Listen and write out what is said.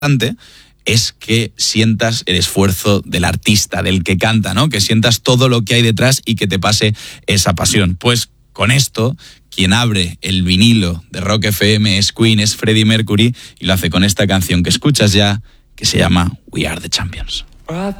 es que sientas el esfuerzo del artista, del que canta, ¿no? Que sientas todo lo que hay detrás y que te pase esa pasión. Pues con esto, quien abre el vinilo de Rock FM es Queen, es Freddie Mercury, y lo hace con esta canción que escuchas ya, que se llama We Are the Champions. I